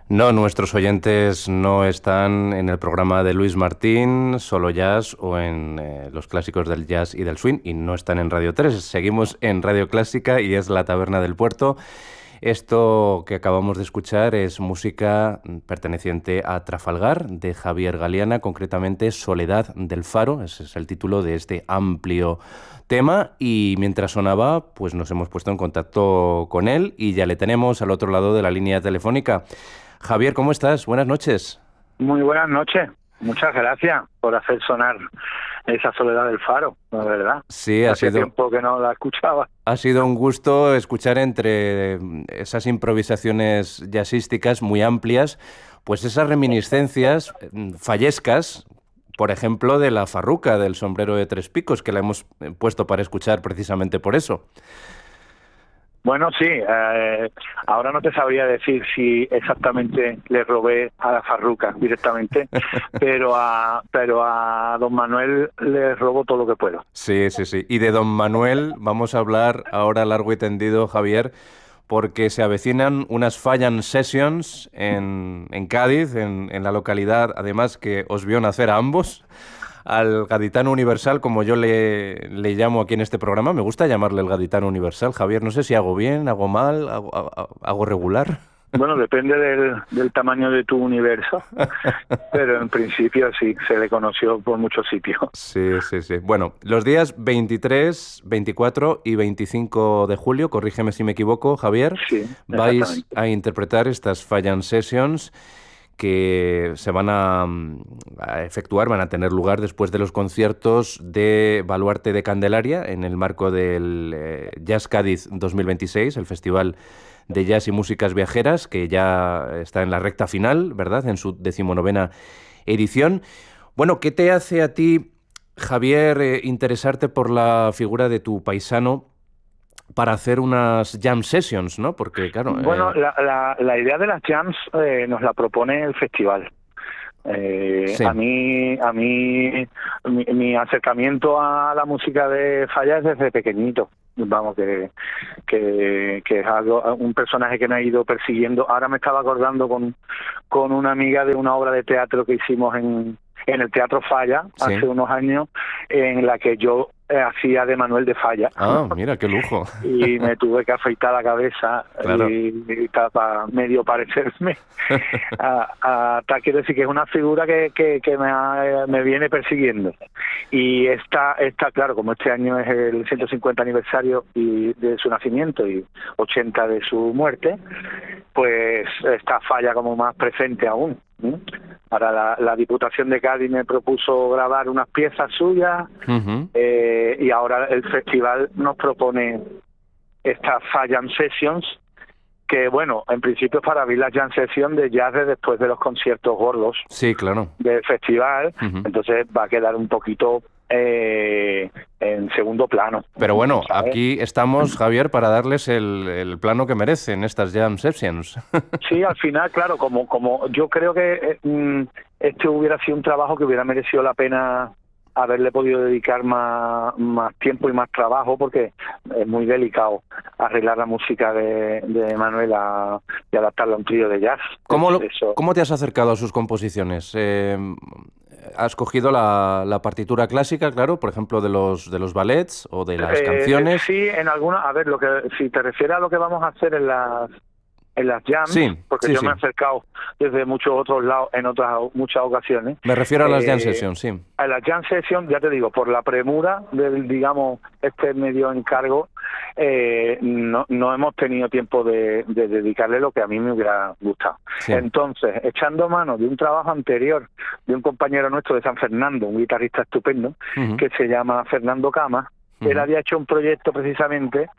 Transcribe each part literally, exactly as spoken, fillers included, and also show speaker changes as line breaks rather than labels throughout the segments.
No, nuestros oyentes no están en el programa de Luis Martín, Solo Jazz, o en eh, los clásicos del jazz y del swing, y no están en Radio tres. Seguimos en Radio Clásica y es La Taberna del Puerto. Esto que acabamos de escuchar es música perteneciente a Trafalgar, de Javier Galiana, concretamente Soledad del Faro. Ese es el título de este amplio tema, y mientras sonaba, pues nos hemos puesto en contacto con él y ya le tenemos al otro lado de la línea telefónica. Javier, ¿cómo estás? Buenas noches.
Muy buenas noches. Muchas gracias por hacer sonar esa Soledad del Faro, la verdad.
Sí, ha
Hace
sido
tiempo que no la escuchaba.
Ha sido un gusto escuchar entre esas improvisaciones jazzísticas muy amplias, pues esas reminiscencias fallescas, por ejemplo, de la farruca, del sombrero de tres picos, que la hemos puesto para escuchar precisamente por eso.
Bueno, sí, eh, ahora no te sabría decir si exactamente le robé a la farruca directamente, pero a pero a don Manuel le robo todo lo que puedo.
Sí, sí, sí. Y de don Manuel vamos a hablar ahora largo y tendido, Javier, porque se avecinan unas Fallan Sessions en, en Cádiz, en, en la localidad, además, que os vio nacer a ambos, al gaditano universal, como yo le, le llamo aquí en este programa. Me gusta llamarle el gaditano universal, Javier. No sé si hago bien, hago mal, hago, hago, hago regular.
Bueno, depende del, del tamaño de tu universo, pero en principio sí, se le conoció por muchos sitios.
Sí, sí, sí. Bueno, los días veintitrés, veinticuatro y veinticinco de julio, corrígeme si me equivoco, Javier,
sí,
vais a interpretar estas Fallan Sessions que se van a, a efectuar, van a tener lugar después de los conciertos de Baluarte de Candelaria en el marco del eh, Jazz Cádiz dos mil veintiséis, el Festival de Jazz y Músicas Viajeras, que ya está en la recta final, ¿verdad?, en su decimonovena edición. Bueno, ¿qué te hace a ti, Javier, eh, interesarte por la figura de tu paisano para hacer unas jam sessions, ¿no? Porque, claro...
Bueno,
eh...
la, la, la idea de las jams eh, nos la propone el festival. Eh, sí. A mí, a mí mi, mi acercamiento a la música de Falla es desde pequeñito. Vamos, que, que, que es algo, un personaje que me ha ido persiguiendo. Ahora me estaba acordando con, con una amiga de una obra de teatro que hicimos en, en el Teatro Falla, sí, hace unos años, en la que yo hacía de Manuel de Falla.
Ah, mira, qué lujo.
Y me tuve que afeitar la cabeza, claro, y, y para medio parecerme. Hasta quiero decir que es una figura que, que, que me, ha, me viene persiguiendo. Y esta, esta, claro, como este año es el ciento cincuenta aniversario y de su nacimiento y ochenta de su muerte, pues esta Falla como más presente aún. ¿Mm? Ahora la, la Diputación de Cádiz me propuso grabar unas piezas suyas, uh-huh, eh, y ahora el festival nos propone estas Fallan Sessions, que bueno, en principio es para abrir la jam session de jazz de después de los conciertos gordos,
sí, claro,
del festival, uh-huh, entonces va a quedar un poquito eh, en segundo plano.
Pero bueno, ¿sabes? Aquí estamos, Javier, para darles el, el plano que merecen estas jam sessions.
Sí, al final, claro, como como yo creo que eh, este hubiera sido un trabajo que hubiera merecido la pena haberle podido dedicar más, más tiempo y más trabajo, porque es muy delicado arreglar la música de, de Manuel a, y adaptarla a un trío de jazz.
¿Cómo, lo, ¿Cómo te has acercado a sus composiciones? Eh, ¿Has cogido la, la partitura clásica, claro, por ejemplo, de los de los ballets o de las
eh,
canciones?
Sí, en alguna. A ver, lo que si te refieres a lo que vamos a hacer en las en las jams,
sí,
porque
sí,
yo
sí.
me he acercado desde muchos otros lados en otras muchas ocasiones.
Me refiero a las
eh,
jam sessions, sí.
A las jam sessions, ya te digo, por la premura del, digamos, este medio encargo, eh, no, no hemos tenido tiempo de, de dedicarle lo que a mí me hubiera gustado. Sí. Entonces, echando mano de un trabajo anterior de un compañero nuestro de San Fernando, un guitarrista estupendo, uh-huh, que se llama Fernando Cama. Él uh-huh. había hecho un proyecto precisamente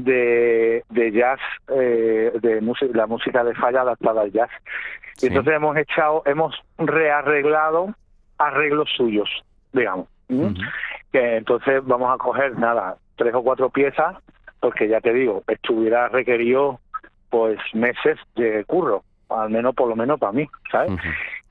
de, de jazz, eh, de música, la música de Falla adaptada al jazz. Sí. Y entonces hemos echado, hemos rearreglado arreglos suyos, digamos. Uh-huh. Que entonces vamos a coger, nada, tres o cuatro piezas, porque ya te digo, esto hubiera requerido pues meses de curro, al menos por lo menos para mí, ¿sabes? Uh-huh.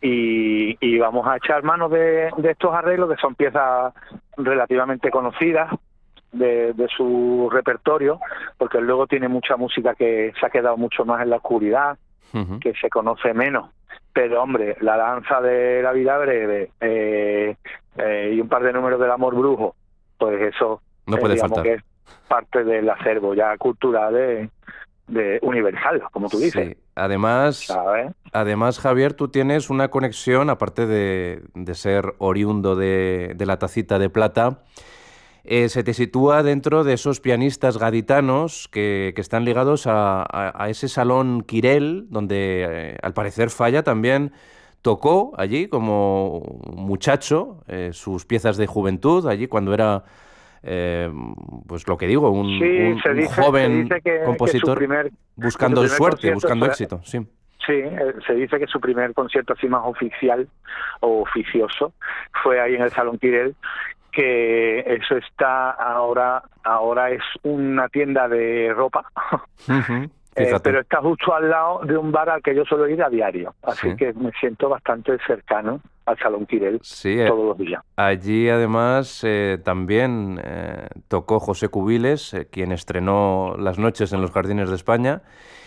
Y, y vamos a echar mano de, de estos arreglos, que son piezas relativamente conocidas de, de su repertorio, porque luego tiene mucha música que se ha quedado mucho más en la oscuridad, uh-huh. que se conoce menos. Pero, hombre, la danza de la vida breve eh, eh, y un par de números del amor brujo, pues eso
no puede
eh, digamos
faltar.
que es parte del acervo ya cultural de, de universal, como tú dices.
Sí. Además,
¿sabes?
además, Javier, tú tienes una conexión, aparte de, de ser oriundo de, de la Tacita de Plata, eh, se te sitúa dentro de esos pianistas gaditanos que, que están ligados a, a, a ese salón Quirel, donde eh, al parecer Falla también tocó allí como muchacho eh, sus piezas de juventud, allí cuando era, eh, pues lo que digo, un,
sí,
un,
se
un
dice,
joven
se dice que,
compositor
que su primer,
buscando
que su primer
suerte, buscando
fue,
éxito, sí.
Sí, eh, se dice que su primer concierto así más oficial o oficioso fue ahí en el Salón Quirel, que eso está ahora, ahora es una tienda de ropa,
Uh-huh.
eh, pero está justo al lado de un bar al que yo suelo ir a diario, así
sí.
que me siento bastante cercano al Salón Quirel
sí,
todos los días.
Allí además eh, también eh, tocó José Cubiles, eh, quien estrenó Las noches en los Jardines de España,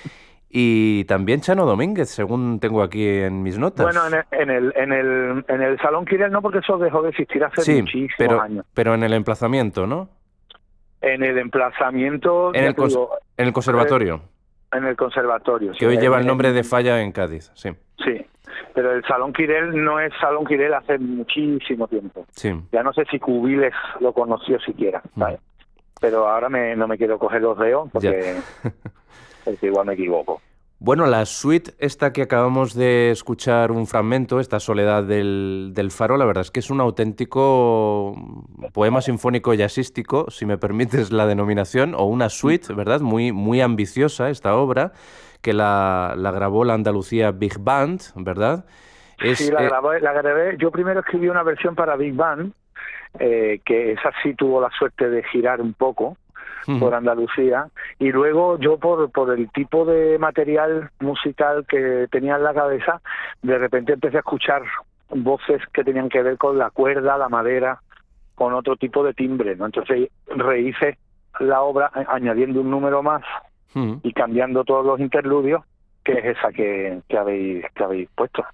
y también Chano Domínguez, según tengo aquí en mis notas.
Bueno, en el, en el, en el, en el Salón Quirel no, porque eso dejó de existir hace
sí,
muchísimos
pero,
años.
pero en el emplazamiento, ¿no?
En el emplazamiento...
En, el, cons
digo,
en el conservatorio.
Eh, en el conservatorio.
Que
sí,
hoy lleva
en,
el nombre
en,
de Falla en Cádiz, sí.
Sí, pero el Salón Quirel no es Salón Quirel hace muchísimo tiempo.
Sí.
Ya no sé si Cubiles lo conoció siquiera, ¿sabes? Mm. Pero ahora me, no me quiero coger los dedos porque, porque igual me equivoco.
Bueno, la suite esta que acabamos de escuchar un fragmento, esta Soledad del, del Faro, la verdad es que es un auténtico poema sinfónico jazzístico, si me permites la denominación, o una suite, ¿verdad? Muy, muy ambiciosa esta obra, que la, la grabó la Andalucía Big Band, ¿verdad?
Es, sí, la, eh... grabé, la grabé. Yo primero escribí una versión para Big Band, eh, que esa sí tuvo la suerte de girar un poco por Andalucía, y luego yo por por el tipo de material musical que tenía en la cabeza, de repente empecé a escuchar voces que tenían que ver con la cuerda, la madera, con otro tipo de timbre, ¿no? Entonces rehice la obra añadiendo un número más uh-huh. y cambiando todos los interludios, que es esa que, que habéis que habéis puesto.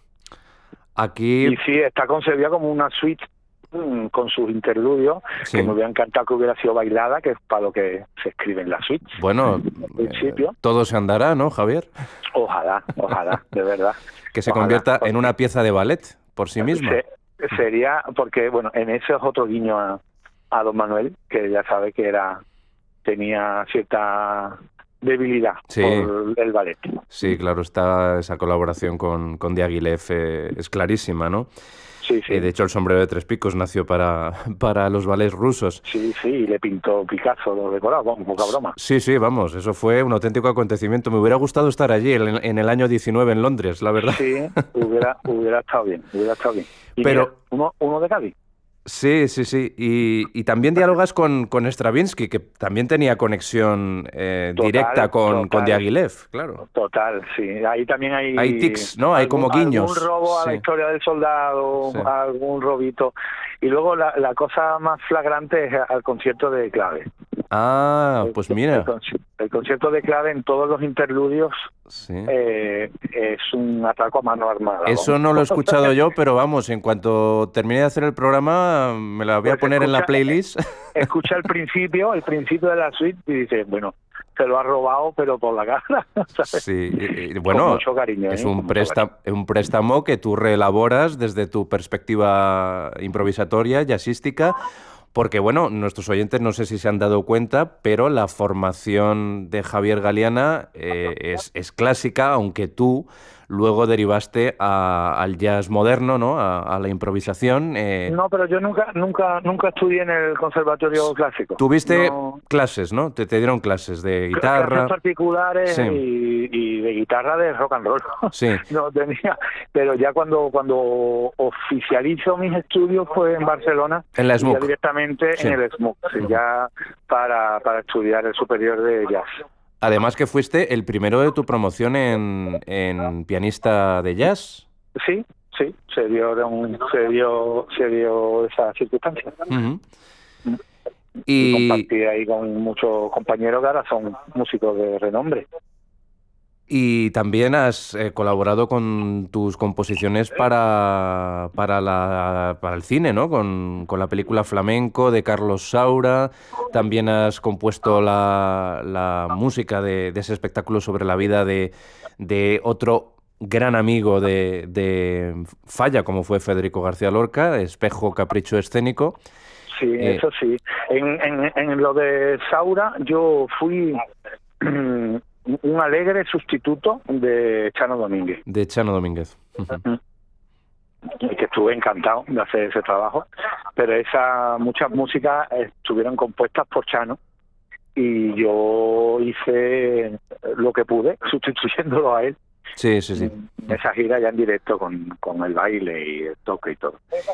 Aquí...
Y sí, está concebida como una suite con sus interludios, sí. que me hubiera encantado que hubiera sido bailada, que es para lo que se escribe en la suite.
Bueno, eh, todo se andará, ¿no, Javier?
Ojalá, ojalá, de verdad.
Que se
ojalá,
convierta
porque...
en una pieza de ballet por sí misma.
Se, sería, porque, bueno, en ese es otro guiño a, a don Manuel, que ya sabe que era tenía cierta debilidad sí. por el ballet.
Sí, claro, está esa colaboración con, con Diaghilev eh, es clarísima, ¿no?
Sí, sí.
Eh, de hecho, el sombrero de tres picos nació para, para los ballets rusos.
Sí, sí, y le pintó Picasso lo decorado, vamos, poca broma.
Sí, sí, vamos, eso fue un auténtico acontecimiento. Me hubiera gustado estar allí en, en el año diecinueve en Londres, la verdad.
Sí, hubiera, hubiera estado bien, hubiera estado bien. Y
Pero
mira, uno, uno de Cádiz.
Sí, sí, sí. Y, y también dialogas con, con Stravinsky, que también tenía conexión eh, total, directa con, total, con Diaghilev, claro.
Total, sí. Ahí también hay...
Hay tics, ¿no? Hay
algún,
como guiños.
Algún robo
sí.
a la historia del soldado,
sí.
algún robito. Y luego la, la cosa más flagrante es al concierto de Clave.
Ah, pues mira.
El, el, el concierto de Clave en todos los interludios
sí.
eh, es un atraco a mano armada.
Eso
¿no?
no lo he escuchado yo, pero vamos, en cuanto termine de hacer el programa me la voy pues a poner escucha, en la playlist.
Escucha el principio, el principio de la suite y dices, bueno, se lo ha robado, pero por la cara. ¿sabes?
Sí, y, y, bueno,
con mucho cariño,
es
¿eh?
un, préstamo, un préstamo que tú reelaboras desde tu perspectiva improvisatoria, jazzística. Porque, bueno, nuestros oyentes no sé si se han dado cuenta, pero la formación de Javier Galiana eh, es, es clásica, aunque tú luego derivaste a, al jazz moderno, ¿no? A, a la improvisación. Eh...
No, pero yo nunca nunca nunca estudié en el conservatorio clásico.
Tuviste
no...
clases, ¿no? Te, te dieron clases de guitarra.
Clases particulares
sí.
y, y de guitarra de rock and roll.
Sí.
No tenía, pero ya cuando cuando oficializo mis estudios fue en Barcelona.
En la S M U C.
Ya directamente sí. en el S M U C, sí, ya para, para estudiar el superior de jazz.
Además que fuiste el primero de tu promoción en, en pianista de jazz.
Sí, sí, se dio, un, se dio, se dio esa circunstancia.
Uh-huh.
Y, y compartí ahí con muchos compañeros que ahora son músicos de renombre.
Y también has eh, colaborado con tus composiciones para, para, la, para el cine, ¿no? Con, con la película Flamenco de Carlos Saura. También has compuesto la, la música de, de ese espectáculo sobre la vida de, de otro gran amigo de, de Falla, como fue Federico García Lorca, Espejo, Capricho Escénico.
Sí, eh, eso sí. En, en, en lo de Saura yo fui un alegre sustituto de Chano Domínguez.
De Chano Domínguez. Uh-huh.
Y que estuve encantado de hacer ese trabajo, pero esa muchas músicas estuvieron compuestas por Chano y yo hice lo que pude sustituyéndolo a él.
Sí, sí, sí.
Esa gira ya en directo con, con el baile y el toque y todo.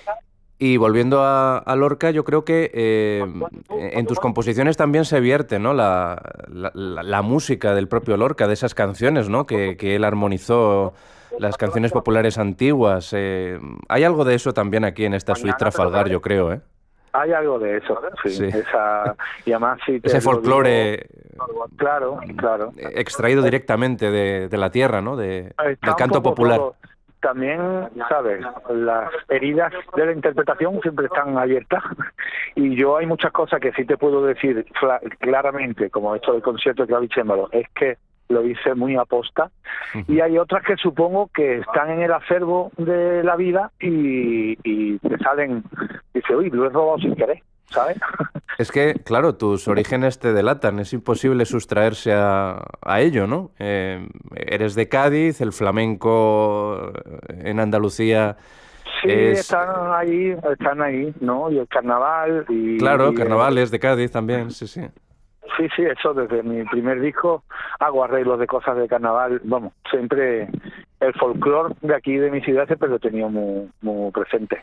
Y volviendo a, a Lorca, yo creo que eh, en tus composiciones también se vierte, ¿no? La, la, la música del propio Lorca, de esas canciones, ¿no? Que, que él armonizó, las canciones populares antiguas. Eh, hay algo de eso también aquí en esta suite Trafalgar, yo creo, ¿eh?
Hay algo de eso, sí. sí. Esa, y además, sí
ese folclore,
claro, claro,
extraído directamente de, de la tierra, ¿no? De, del canto popular.
Todo. También, ¿sabes? Las heridas de la interpretación siempre están abiertas y yo hay muchas cosas que sí te puedo decir claramente, como esto del concierto de Clavicémbalo, es que lo hice muy aposta, uh-huh. Y hay otras que supongo que están en el acervo de la vida y, y te salen, dice, uy, lo he robado sin querer, ¿sabes?
Es que, claro, tus orígenes te delatan, es imposible sustraerse a, a ello, ¿no? Eh, eres de Cádiz, el flamenco en Andalucía...
Sí,
es...
están ahí, están ahí, ¿no? Y el carnaval y...
Claro,
y
carnaval
el...
es de Cádiz también, sí, sí.
Sí, sí, eso desde mi primer disco hago arreglos de cosas de carnaval, vamos, siempre el folclore de aquí de mi ciudad siempre lo he tenido muy, muy presente.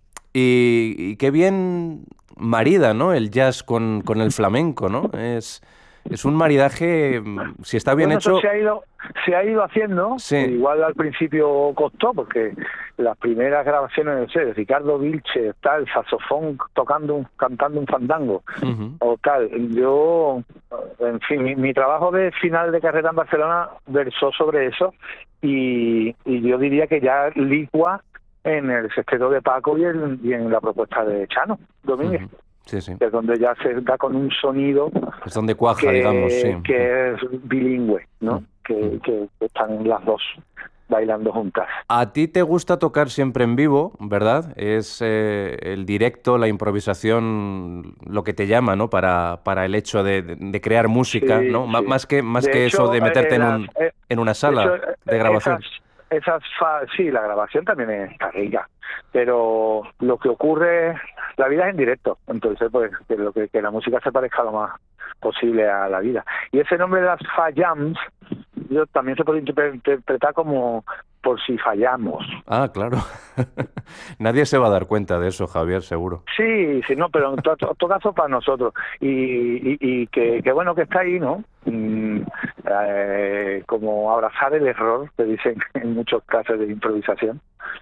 Y, y qué bien marida, ¿no? El jazz con, con el flamenco, ¿no? Es, es un maridaje, si está bien
bueno,
hecho...
Se ha ido, se ha ido haciendo,
sí.
Igual al principio costó, porque las primeras grabaciones, no sé, de Ricardo Vilche, tal, saxofón tocando, un, cantando un fandango, uh-huh. o tal. Yo, en fin, mi, mi trabajo de final de carrera en Barcelona versó sobre eso, y, y yo diría que ya licua en el sexteto de Paco y, el, y en la propuesta de Chano Domínguez. Uh-huh.
Sí, sí.
Que es donde ya se da con un sonido
es donde cuaja,
que,
digamos, sí.
que es bilingüe, ¿no? Uh-huh. Que, que están las dos bailando juntas.
A ti te gusta tocar siempre en vivo, ¿verdad? Es eh, el directo, la improvisación, lo que te llama, ¿no? Para, para el hecho de, de crear música, sí, ¿no? Sí. Más que, más que
hecho,
eso de meterte
eh,
en, un,
eh,
en una sala
de, hecho,
de grabación.
Esas, esas fa- sí, la grabación también está rica, pero lo que ocurre, la vida es en directo, entonces pues que, lo que, que la música se parezca lo más posible a la vida. Y ese nombre de las Fallams, yo también se puede interpretar como por si fallamos.
Ah, claro. Nadie se va a dar cuenta de eso, Javier, seguro.
Sí, sí, no, pero en todo, todo caso para nosotros. Y, y, y que, que bueno que está ahí, ¿no? Mm, eh, como abrazar el error, que dicen en muchos casos de improvisación.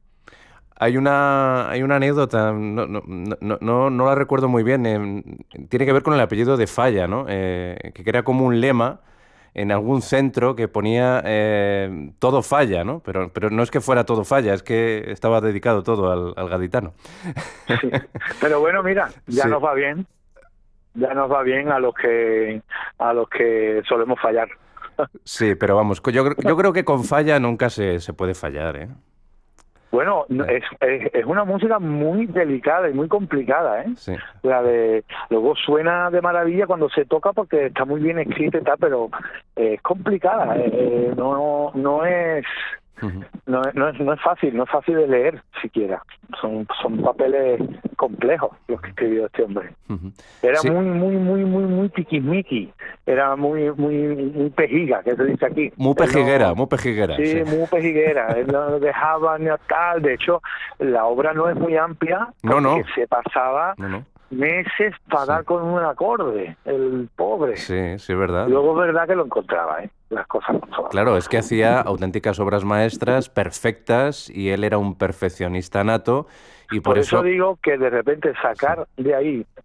Hay una hay una anécdota, no, no, no, no, no la recuerdo muy bien, eh, tiene que ver con el apellido de Falla, ¿no? Eh, que era como un lema en algún centro que ponía eh, todo falla, ¿no? Pero, pero no es que fuera todo falla, es que estaba dedicado todo al, al gaditano.
Sí. Pero bueno, mira, ya
sí.
nos va bien, ya nos va bien a los que a los que solemos fallar.
Sí, pero vamos, yo, yo creo que con Falla nunca se, se puede fallar, ¿eh?
Bueno, es, es, es una música muy delicada y muy complicada, ¿eh?
Sí.
La de, luego suena de maravilla cuando se toca porque está muy bien escrita y tal, pero eh, es complicada, eh, no, no es... Uh-huh. No, no, es, no es fácil, no es fácil de leer siquiera. Son, son papeles complejos los que escribió este hombre. Uh-huh. Era sí. muy, muy, muy, muy, muy tiquismiqui. Era muy, muy, muy pejiga, que se dice aquí.
Muy pejiguera, no, muy pejiguera.
Sí, sí. muy pejiguera. Él no dejaba ni tal. De hecho, la obra no es muy amplia.
No, no.
Se pasaba
no, no.
meses para sí. dar con un acorde, el pobre.
Sí, sí, es verdad.
Luego es verdad que lo encontraba, ¿eh? Las cosas no.
Claro, es que hacía auténticas obras maestras, perfectas, y él era un perfeccionista nato, y por,
por eso...
eso
digo que de repente sacar sí. de ahí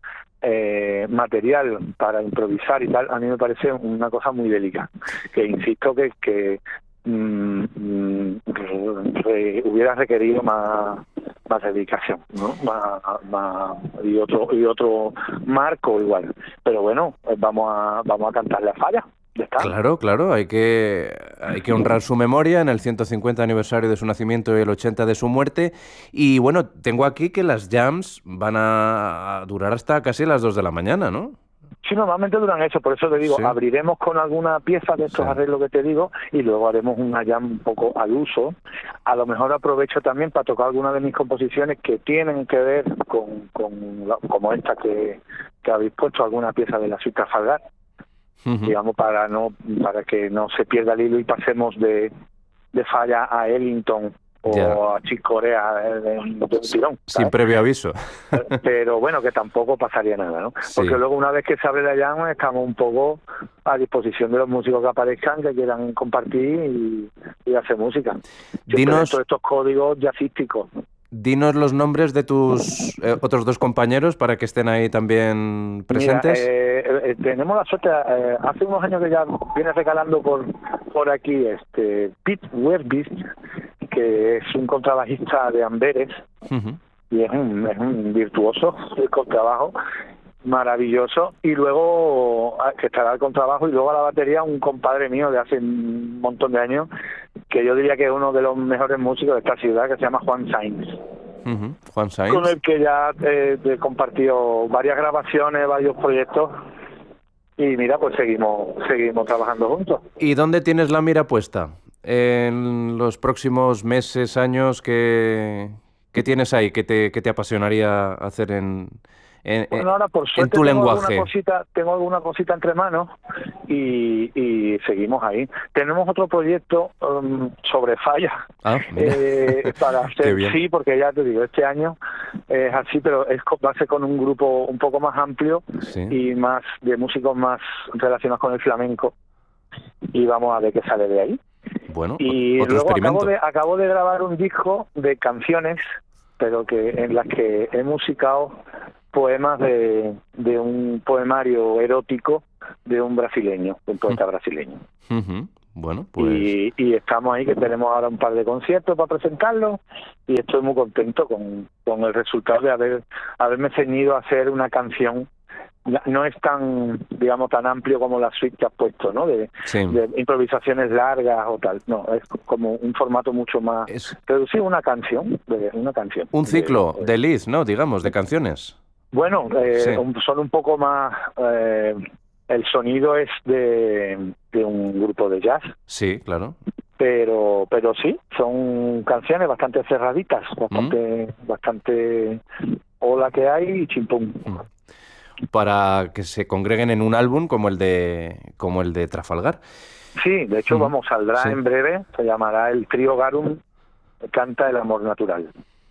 eh, material para improvisar y tal, a mí me parece una cosa muy delicada, que insisto que, que mm, mm, re, hubiera requerido más más dedicación, ¿no? Más, más, y otro y otro marco igual, pero bueno, vamos a vamos a cantarle a Falla.
Claro, claro, hay que, hay que honrar su memoria en el ciento cincuenta aniversario de su nacimiento y el ochenta de su muerte. Y bueno, tengo aquí que las jams van a durar hasta casi las dos de la mañana, ¿no?
Sí, normalmente duran eso, por eso te digo, sí. Abriremos con alguna pieza de estos sí. arreglos que te digo y luego haremos una jam un poco al uso. A lo mejor aprovecho también para tocar alguna de mis composiciones que tienen que ver con, con la, como esta que, que habéis puesto, alguna pieza de la suite Trafalgar. Uh-huh. Digamos, para no para que no se pierda el hilo y pasemos de, de Falla a Ellington o yeah. a Chick Corea de, de, de un tirón,
sin previo aviso.
Pero bueno, que tampoco pasaría nada, ¿no? Sí. Porque luego una vez que se abre la jam estamos un poco a disposición de los músicos que aparezcan, que quieran compartir y, y hacer música. Yo
Dinos
todos estos códigos jazzísticos.
Dinos los nombres de tus eh, otros dos compañeros para que estén ahí también presentes.
Mira, eh, eh, tenemos la suerte, eh, hace unos años que ya viene recalando por por aquí este Pete Werbist, que es un contrabajista de Amberes, uh-huh. y es un, es un virtuoso de contrabajo, maravilloso, y luego que estará al contrabajo y luego a la batería un compadre mío de hace un montón de años, que yo diría que es uno de los mejores músicos de esta ciudad, que se llama Juan Sainz.
Uh-huh. Juan Sainz.
Con el que ya eh, he compartido varias grabaciones, varios proyectos, y mira, pues seguimos seguimos trabajando juntos.
¿Y dónde tienes la mira puesta? En los próximos meses, años, ¿qué, qué tienes ahí? ¿Qué te, qué te apasionaría hacer en, en,
bueno, ahora, por suerte,
en tu
tengo
lenguaje?
Alguna cosita, tengo alguna cosita entre manos y, y seguimos ahí. Tenemos otro proyecto um, sobre Falla,
ah,
eh, para hacer, sí, porque ya te digo, este año es así, pero es va a ser con un grupo un poco más amplio, sí. y más de músicos más relacionados con el flamenco, y vamos a ver qué sale de ahí.
Bueno,
y
otro
luego
experimento.
acabo de, acabo de grabar un disco de canciones, pero que en las que he musicado poemas de, de un poemario erótico de un brasileño, un poeta brasileño.
Uh-huh. Bueno, pues...
Y, y estamos ahí, que tenemos ahora un par de conciertos para presentarlo, y estoy muy contento con, con el resultado de haber haberme ceñido a hacer una canción. No es tan, digamos, tan amplio como la suite que has puesto, ¿no? De, sí. de improvisaciones largas o tal. No, es como un formato mucho más es... reducido, una canción, de, una canción.
Un ciclo de, de Liz, ¿no? Digamos, de canciones.
Bueno, eh, sí. un, son un poco más... Eh, el sonido es de, de un grupo de jazz.
Sí, claro.
Pero pero sí, son canciones bastante cerraditas, bastante, mm. bastante ola que hay y chimpum. Mm.
Para que se congreguen en un álbum como el de como el de Trafalgar.
Sí, de hecho, mm. vamos, saldrá sí. en breve, se llamará el Trío Garum, Canta el Amor Natural.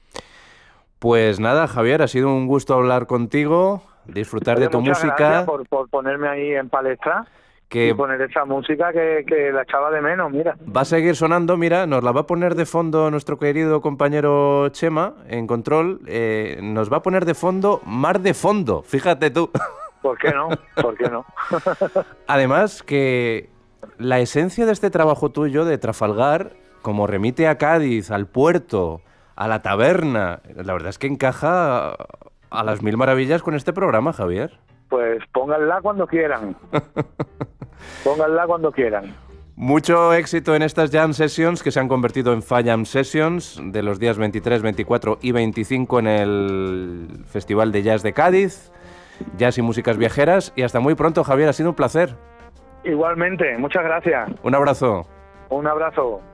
Pues nada, Javier, ha sido un gusto hablar contigo, disfrutar
Oye,
de tu
muchas
música.
Gracias por, por ponerme ahí en palestra.
Que
y poner esa música que, que la echaba de menos, mira.
Va a seguir sonando, mira, nos la va a poner de fondo nuestro querido compañero Chema en control, eh, nos va a poner de fondo Mar de Fondo, fíjate tú.
¿Por qué no? ¿Por qué no?
Además que la esencia de este trabajo tuyo de Trafalgar, como remite a Cádiz, al puerto, a la taberna, la verdad es que encaja a las mil maravillas con este programa, Javier.
Pues pónganla cuando quieran. Pónganla cuando quieran.
Mucho éxito en estas Jam Sessions que se han convertido en Fallam Sessions de los días veintitrés, veinticuatro y veinticinco en el Festival de Jazz de Cádiz. Jazz y músicas viajeras. Y hasta muy pronto, Javier. Ha sido un placer.
Igualmente. Muchas gracias.
Un abrazo.
Un abrazo.